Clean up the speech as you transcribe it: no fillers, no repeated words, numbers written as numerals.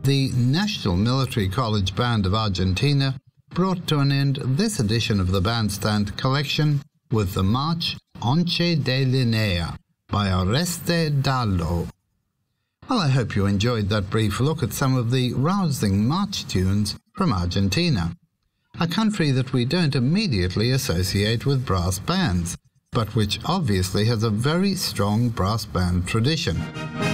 the National Military College Band of Argentina brought to an end this edition of the Bandstand Collection with the march Once de Linea by Oreste Dallo. Well, I hope you enjoyed that brief look at some of the rousing march tunes from Argentina, a country that we don't immediately associate with brass bands, but which obviously has a very strong brass band tradition.